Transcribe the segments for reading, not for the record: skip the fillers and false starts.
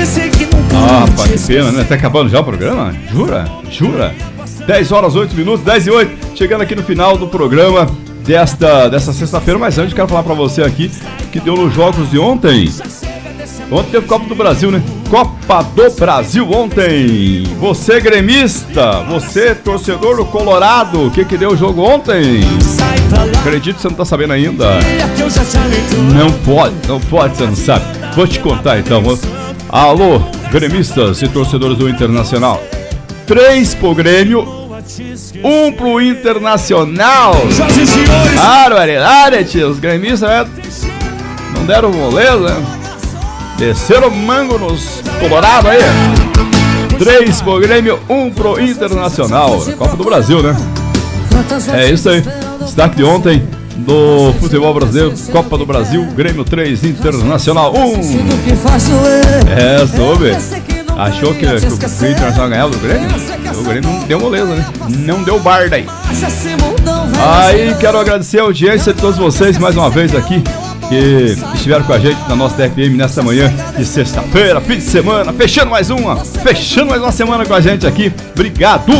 Ah, rapaz, que pena, né? Tá acabando já o programa? Jura? 10 horas, 8 minutos, 10 e 8. Chegando aqui no final do programa dessa sexta-feira. Mas antes, quero falar pra você aqui que deu nos jogos de ontem. Ontem teve Copa do Brasil, né? Copa do Brasil ontem. Você gremista, você torcedor do Colorado, o que deu o jogo ontem? Acredito que você não tá sabendo ainda. Não pode, você não sabe. Vou te contar então. Alô, gremistas e torcedores do Internacional. 3 pro Grêmio, 1 pro Internacional. Barbaridade, tio. Os gremistas não deram moleza, né? Desceram o mango nos Colorado aí. 3 pro Grêmio, 1 pro Internacional. Copa do Brasil, né? É isso aí. Destaque de ontem do futebol brasileiro. Copa do Brasil, Grêmio 3, Internacional 1. Soube. Achou que o Internacional ganhava do Grêmio? O Grêmio não deu moleza, né? Não deu barda aí. Aí quero agradecer a audiência de todos vocês mais uma vez aqui, que estiveram com a gente na nossa FM nesta manhã de sexta-feira, fim de semana, fechando mais uma semana com a gente aqui. Obrigado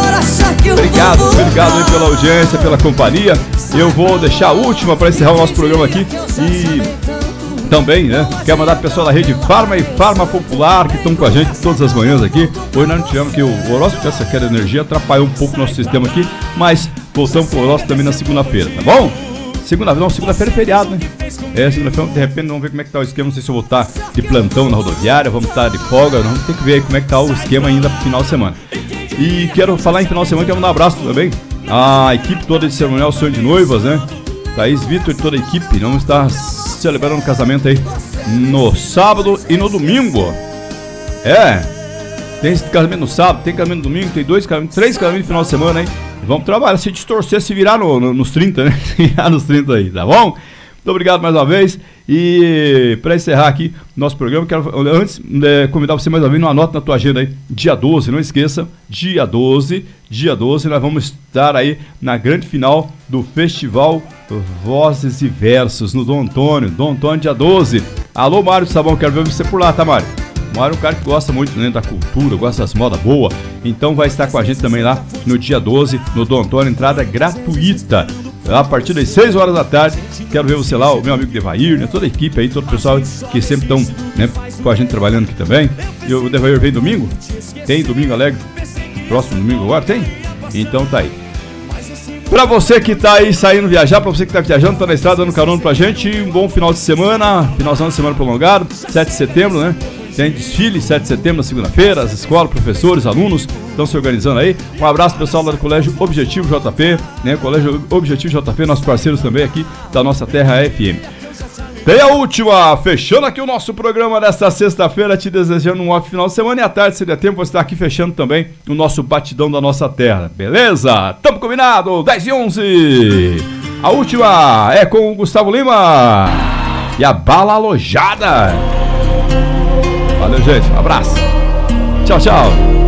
aí pela audiência, pela companhia. Eu vou deixar a última para encerrar o nosso programa aqui e também, né, quero mandar pro pessoal da Rede Farma e Farma Popular que estão com a gente todas as manhãs aqui. Hoje nós não tivemos que o horóscopo dessa queda de energia atrapalhou um pouco o nosso sistema aqui, mas voltamos pro horóscopo também na segunda-feira, tá bom? Segunda-feira é feriado, né? Segunda-feira, de repente, vamos ver como é que tá o esquema. Não sei se eu vou estar de plantão na rodoviária, vamos estar de folga, vamos ter que ver como é que tá o esquema ainda pro final de semana. E quero falar em final de semana, quero mandar um abraço também a equipe toda de Cerimonial Sonho de Noivas, né? Thaís, Vitor e toda a equipe, vamos estar celebrando o casamento aí no sábado e no domingo. Tem esse casamento no sábado, tem casamento no domingo, tem 3 casamentos no final de semana aí. Vamos trabalhar, se distorcer, se virar nos 30, né? Se virar nos 30 aí, tá bom? Muito obrigado mais uma vez. E para encerrar aqui nosso programa, quero antes convidar você mais uma vez, uma nota na tua agenda aí. Dia 12, não esqueça, dia 12 nós vamos estar aí na grande final do Festival Vozes e Versos no Dom Antônio, dia 12. Alô, Mário Sabão, quero ver você por lá, tá, Mário? O Mário é um cara que gosta muito, né, da cultura, gosta das modas boas, então vai estar com a gente também lá no dia 12, no Dom Antônio, entrada gratuita, a partir das 6 horas da tarde. Quero ver você lá, o meu amigo Devair, né, toda a equipe aí, todo o pessoal que sempre estão, né, com a gente trabalhando aqui também. E o Devair vem domingo? Tem Domingo Alegre? Próximo domingo agora? Tem? Então tá aí. Pra você que tá aí saindo viajar, pra você que tá viajando, tá na estrada dando carona pra gente, um bom final de semana, finalzão de semana prolongado, 7 de setembro, né? Tem desfile, 7 de setembro, na segunda-feira, as escolas, professores, alunos estão se organizando aí. Um abraço pessoal lá do Colégio Objetivo JP, né? Colégio Objetivo JP, nossos parceiros também aqui da nossa Terra FM. Tem a última, fechando aqui o nosso programa desta sexta-feira, te desejando um ótimo final de semana e à tarde, se der tempo, você está aqui fechando também o nosso batidão da nossa terra, beleza? Tamo combinado, 10 e 11. A última é com o Gustavo Lima e a Bala Alojada. Valeu, gente, um abraço. Tchau, tchau.